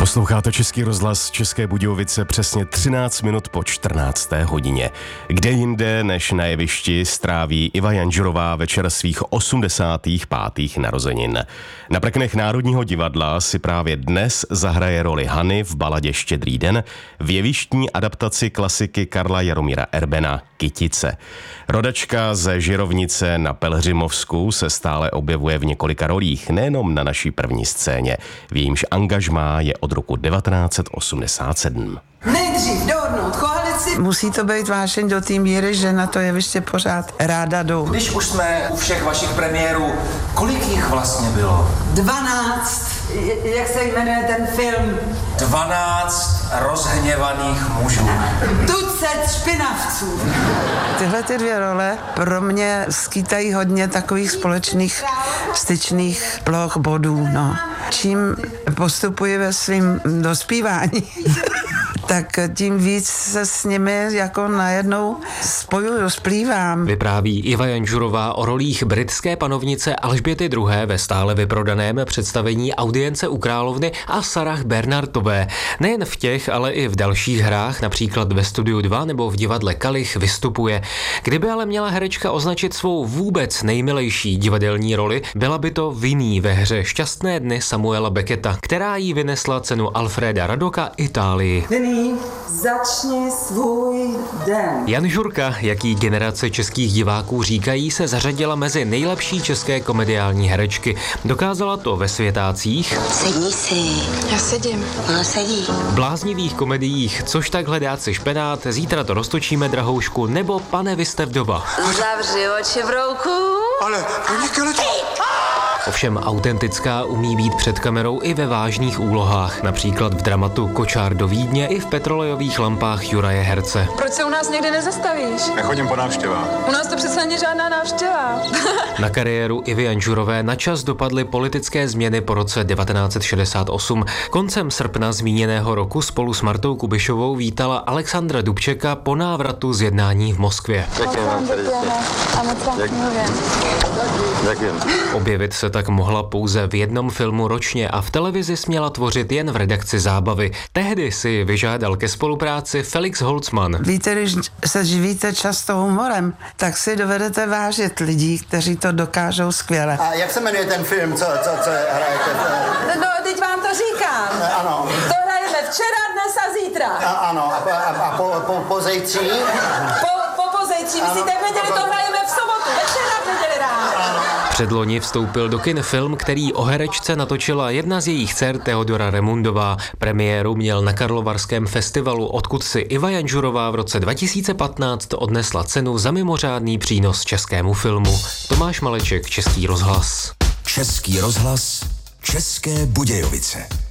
Posloucháte Český rozhlas České Budějovice přesně 13 minut po 14. hodině. Kde jinde než na jevišti stráví Iva Janžurová večer svých 85. narozenin. Na prknech Národního divadla si právě dnes zahraje roli Hany v baladě Štědrý den v jevištní adaptaci klasiky Karla Jaromíra Erbena Kytice. Rodačka ze Žirovnice na Pelhřimovsku se stále objevuje v několika rolích, nejenom na naší první scéně, v jejímž angažmá je od roku 1987. Nejdřív dohodnout koalici. Musí to být vášeň do té míry, že na to jeviště pořád ráda jdu. Když už jsme u všech vašich premiérů, kolik jich vlastně bylo? 12. Jak se jmenuje ten film? 12 rozhněvaných mužů. Tucet špinavců. Tyhle ty dvě role pro mě skýtají hodně takových společných styčných ploch bodů. No. Čím postupuji ve svým dospívání, tak tím víc se s nimi jako najednou spojuju, splývám. Vypráví Iva Janžurová o rolích britské panovnice Alžběty II. Ve stále vyprodaném představení Audience u královny a Sarah Bernardové. Nejen v těch, ale i v dalších hrách, například ve Studiu 2 nebo v divadle Kalich, vystupuje. Kdyby ale měla herečka označit svou vůbec nejmilejší divadelní roli, byla by to Winnie ve hře Šťastné dny Samuela Becketa, která jí vynesla cenu Alfreda Radoka Itálii. Začni svůj den. Janžurka, jak jí generace českých diváků říkají, se zařadila mezi nejlepší české komediální herečky. Dokázala to ve Světácích. Sedni si. Já sedím. No, sedí. Bláznivých komediích, což tak hledáci špenát, zítra to roztočíme, drahoušku, nebo Pane, vy jste vdova. Zavři oči, brouku. Ale Ovšem autentická umí být před kamerou i ve vážných úlohách, například v dramatu Kočár do Vídně i v Petrolejových lampách Juraje Herce. Proč se u nás někdy nezastavíš? Nechodím po návštěvách. U nás to přece není žádná návštěva. Na kariéru Ivy Janžurové načas dopadly politické změny po roce 1968. Koncem srpna zmíněného roku spolu s Martou Kubišovou vítala Alexandra Dubčeka po návratu z jednání v Moskvě. Objevit se tak mohla pouze v jednom filmu ročně a v televizi směla tvořit jen v redakci Zábavy. Tehdy si vyžádal ke spolupráci Felix Holzmann. Víte, když se živíte často humorem, tak si dovedete vážit lidí, kteří to dokážou skvěle. A jak se jmenuje ten film, co hrajete? No, teď vám to říkám. Ano. To hrajeme včera, dnes a zítra. Ano, a po zítří? Po zítří. Myslíte, v neděli to hrajeme v sobotu, večera v neděli ráno. Předloni vstoupil do kin film, který o herečce natočila jedna z jejich dcer Teodora Remundová. Premiéru měl na Karlovarském festivalu, odkud si Iva Janžurová v roce 2015 odnesla cenu za mimořádný přínos českému filmu. Tomáš Maleček, Český rozhlas. Český rozhlas, České Budějovice.